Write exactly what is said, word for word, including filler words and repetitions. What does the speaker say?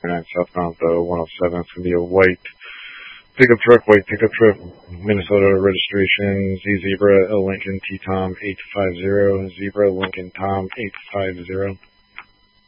nine southbound uh, one oh seven. It's going to be a white pickup truck, white pickup truck, Minnesota registration, Z Zebra, L Lincoln, T Tom eight five zero, Zebra, Lincoln, Tom eight five zero.